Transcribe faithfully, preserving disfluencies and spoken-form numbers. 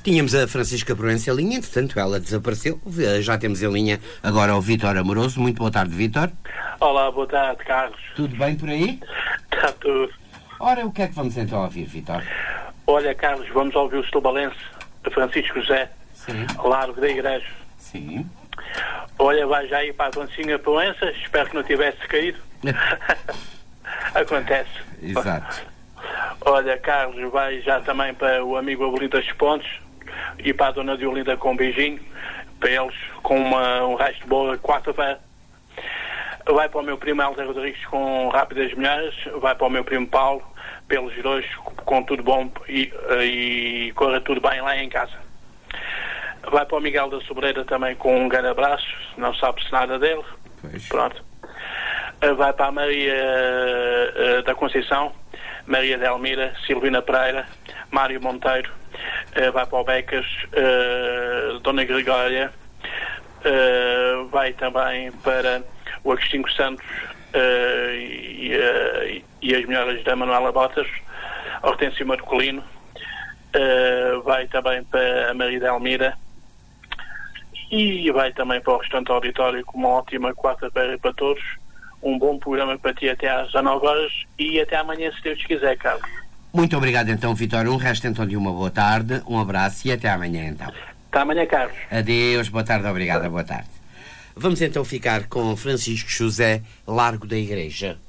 Tínhamos a Francisca Proença em linha, entretanto ela desapareceu. Já temos em linha agora o Vítor Amoroso. Muito boa tarde, Vítor. Olá, boa tarde, Carlos. Tudo bem por aí? Está tudo. Ora, o que é que vamos então ouvir, Vítor? Olha, Carlos, vamos ouvir o Setubalense, Francisco José, Sim. Largo da Igreja. Sim. Olha, vai já ir para a Francinha Proença, espero que não tivesse caído. Acontece. Exato. Olha, Carlos, vai já também para o amigo Abelinda dos Pontes e para a dona Diolinda com um beijinho, para eles com uma, um resto de boa quarta-feira. Vai para o meu primo Helder Rodrigues com Rápidas Mulheres, vai para o meu primo Paulo, pelos dois, com tudo bom e, e corra tudo bem lá em casa. Vai para o Miguel da Sobreira também com um grande abraço, não sabe-se nada dele. Pois. Pronto. Vai para a Maria uh, da Conceição, Maria de Elmira, Silvina Pereira, Mário Monteiro, uh, vai para o Becas, uh, Dona Gregória, uh, vai também para o Agostinho Santos uh, e, uh, e as melhoras da Manuela Botas, Hortêncio Marcolino, uh, vai também para a Maria de Elmira e vai também para o restante auditório com uma ótima quarta-feira para todos. Um bom programa para ti até às dezanove horas e até amanhã, se Deus quiser, Carlos. Muito obrigado então, Vitória. Um resto então de uma boa tarde, um abraço e até amanhã então. Até amanhã, Carlos. Adeus, boa tarde, obrigada, boa tarde. Vamos então ficar com Francisco José, Largo da Igreja.